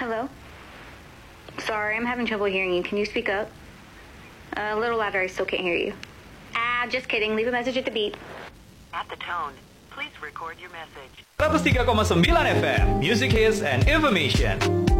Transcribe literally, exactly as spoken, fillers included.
Hello? Sorry, I'm having trouble hearing you. Can you speak up? Uh, a little louder, I still can't hear you. Ah, just kidding. Leave a message at the beep. At the tone, please record your message. seratus tiga koma sembilan F M, Music Hits and Information.